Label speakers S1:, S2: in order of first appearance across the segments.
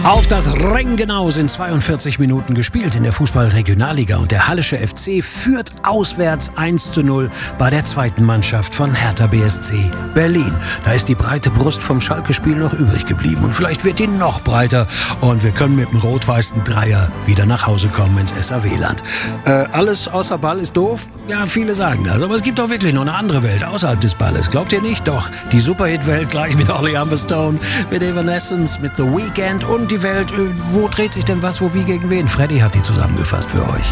S1: Auf das Ring genau sind 42 Minuten gespielt in der Fußball-Regionalliga und der Hallische FC führt auswärts 1:0 bei der zweiten Mannschaft von Hertha BSC Berlin. Da ist die breite Brust vom Schalke-Spiel noch übrig geblieben und vielleicht wird die noch breiter und wir können mit dem rot-weißen Dreier wieder nach Hause kommen ins SAW-Land. Alles außer Ball ist doof? Ja, viele sagen das, aber es gibt doch wirklich noch eine andere Welt außerhalb des Balles. Glaubt ihr nicht? Doch, die Superhit-Welt gleich mit Olly Humberstone, mit Evanescence, mit The Weeknd und die Welt, wo dreht sich denn was, wo, wie, gegen wen? Freddy hat die zusammengefasst für euch.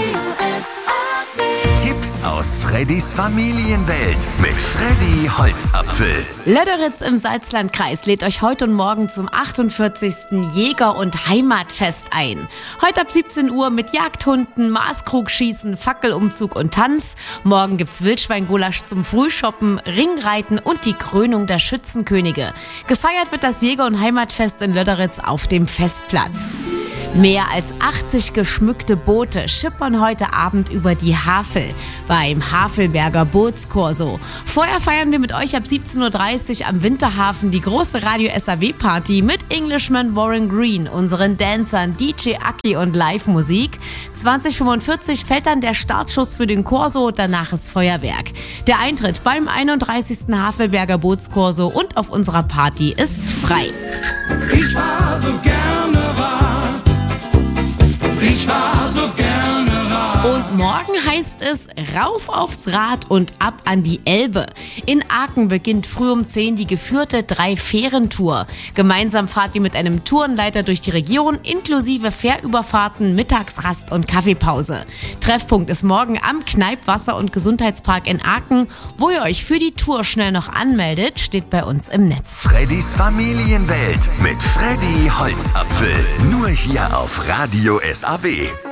S2: Tipps aus Freddys Familienwelt mit Freddy Holzapfel.
S3: Löderitz im Salzlandkreis lädt euch heute und morgen zum 48. Jäger- und Heimatfest ein. Heute ab 17 Uhr mit Jagdhunden, Maßkrugschießen, Fackelumzug und Tanz. Morgen gibt's Wildschweingulasch zum Frühshoppen, Ringreiten und die Krönung der Schützenkönige. Gefeiert wird das Jäger- und Heimatfest in Löderitz auf dem Festplatz. Mehr als 80 geschmückte Boote schippern heute Abend über die Havel beim Havelberger Bootskorso. Vorher feiern wir mit euch ab 17:30 Uhr am Winterhafen die große Radio-SAW-Party mit Englishman Warren Green, unseren Dancern DJ Aki und Live-Musik. 20:45 fällt dann der Startschuss für den Korso, danach ist Feuerwerk. Der Eintritt beim 31. Havelberger Bootskorso und auf unserer Party ist frei.
S4: Ich war so gerne Rad. Ich war so gerne Rad.
S3: Und morgen heißt es rauf aufs Rad und ab an die Elbe. In Aachen beginnt früh um 10 die geführte 3-Fähren-Tour. Gemeinsam fahrt ihr mit einem Tourenleiter durch die Region, inklusive Fährüberfahrten, Mittagsrast und Kaffeepause. Treffpunkt ist morgen am Kneipp-, Wasser- und Gesundheitspark in Aachen. Wo ihr euch für die Tour schnell noch anmeldet, steht bei uns im Netz.
S2: Freddys Familienwelt mit Freddy Holzapfel. Nur hier auf Radio SAW.